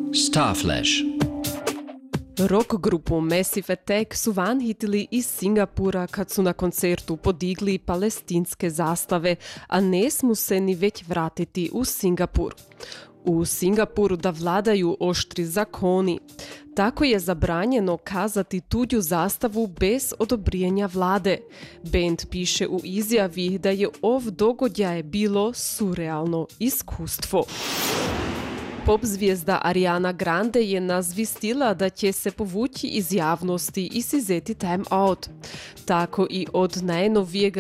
Starflash. Rock grupu Massive Attack su van hitili iz Singapura kad su na koncertu podigli palestinske zastave, a ne smu se ni već vratiti u Singapur. U Singapuru da vladaju oštri zakoni. Tako je zabranjeno kazati tuđu zastavu bez odobrenja vlade. Band piše u izjavi da je događaj bilo surrealno iskustvo. Pop zvijezda Ariana Grande je nazvistila da će se povući iz javnosti i si zeti time out. Tako i od najnovijega